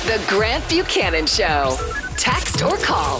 The Grant Buchanan Show. Text or call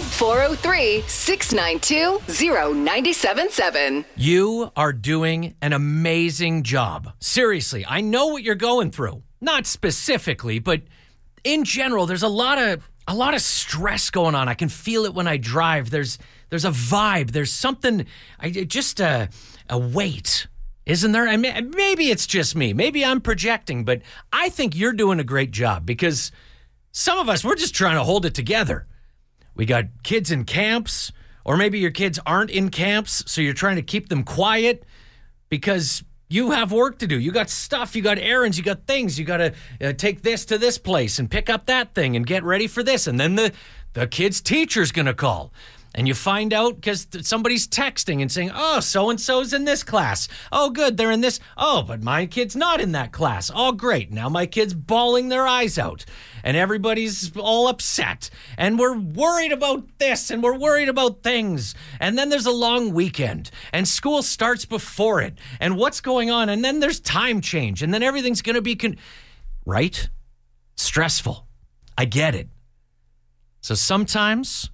403-692-0977. You are doing an amazing job. Seriously, I know what you're going through. Not specifically, but in general, there's a lot of stress going on. I can feel it when I drive. There's a vibe. There's something, just a weight, isn't there? I mean, maybe it's just me. Maybe I'm projecting, but I think you're doing a great job because some of us, we're just trying to hold it together. We got kids in camps, or maybe your kids aren't in camps, so you're trying to keep them quiet because you have work to do. You got stuff, you got errands, you got things. You got to take this to this place and pick up that thing and get ready for this. And then the kid's teacher's going to call. And you find out because somebody's texting and saying, oh, so-and-so's in this class. Oh, good, they're in this. Oh, but my kid's not in that class. Oh, great. Now my kid's bawling their eyes out. And everybody's all upset. And we're worried about this and we're worried about things. And then there's a long weekend. And school starts before it. And what's going on? And then there's time change. And then everything's going to be... right? Stressful. I get it. So sometimes...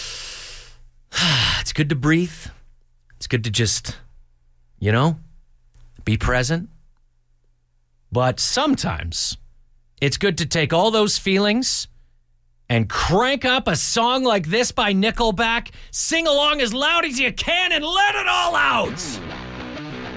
it's good to breathe. It's good to just, be present. But sometimes it's good to take all those feelings and crank up a song like this by Nickelback, sing along as loud as you can, and let it all out.